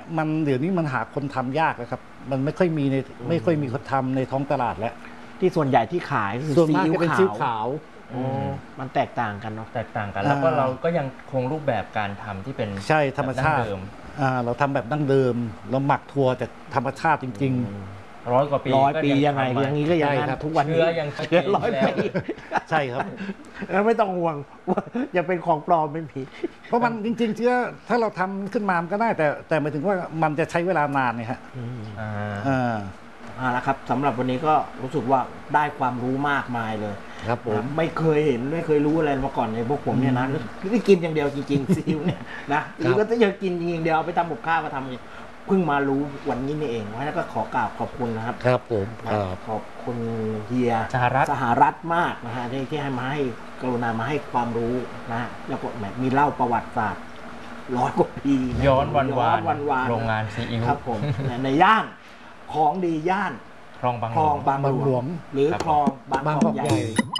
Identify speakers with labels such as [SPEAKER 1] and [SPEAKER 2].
[SPEAKER 1] มันเดี๋ยวนี้มันหาคนทำยากเลยครับมันไม่ค่อยมีคนทำในท้องตลาดแล้ว
[SPEAKER 2] ที่ส่วนใหญ่ที่ขายคือ
[SPEAKER 1] ส่วนมากจะเป็นซีอิ๊วขาว
[SPEAKER 2] มันแตกต่างกันเนาะ
[SPEAKER 3] แตกต่างกันแล้วก็เราก็ยังคงรูปแบบการทำที่เป็น
[SPEAKER 1] ใช่ธรรมชาติเราทำแบบดั้งเดิมเราหมักถั่วจากธรรมชาติจริง
[SPEAKER 3] ๆ100 กว่าปี
[SPEAKER 2] ยังไงอย่างนี้ก็ยังนั้นทุกวันนี้
[SPEAKER 3] ยัง
[SPEAKER 2] เชื้อ100 ปี
[SPEAKER 1] ใช่ครับ
[SPEAKER 2] แล้วไม่ต้องห่วงว่าจะเป็นของปลอมไม่ผิด
[SPEAKER 1] เพราะมันจริงๆเชื้อถ้าเราทำขึ้นมามันก็ได้แต่หมายถึงว่ามันจะใช้เวลานานเนี่ยฮะ
[SPEAKER 2] แล้วครับสำหรับวันนี้ก็รู้สึกว่าได้ความรู้มากมายเลย
[SPEAKER 1] ครับผม
[SPEAKER 2] ไม่เคยเห็นไม่เคยรู้อะไรมาก่อนในพวกผมเนี่ยนะที่กินอย่างเดียวจริงๆซีอิ๊วเนี่ยนะซีอิ๊วก็จะกินอย่างเดียวเอาไปทำกับข้าวมาทำเพิ่งมารู้วันนี้นี่เองเพราะฉะนั้นก็ขอกราบขอบคุณนะครับ
[SPEAKER 1] ครับผม
[SPEAKER 2] ขอบคุณเฮียสหรัฐมากนะฮะที่ให้มาให้กรุณามาให้ความรู้นะแล้วก็มีเล่าประวัติศาสตร์100 กว่าปี
[SPEAKER 3] ย้อนวันโรงงานซีอิ๊ว
[SPEAKER 2] ครับผมในย่านของดีย่าน
[SPEAKER 3] คลองบาง
[SPEAKER 2] หลวงหรือคลองบางกอกใหญ่